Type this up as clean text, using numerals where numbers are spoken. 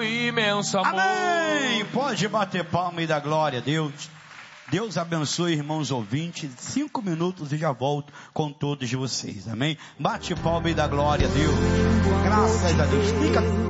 imenso amor. Amém! Pode bater palma e dar glória a Deus. Deus abençoe, irmãos ouvintes. 5 minutos e já volto com todos vocês. Amém? Bate palma e dá glória a Deus. Graças a Deus. Fica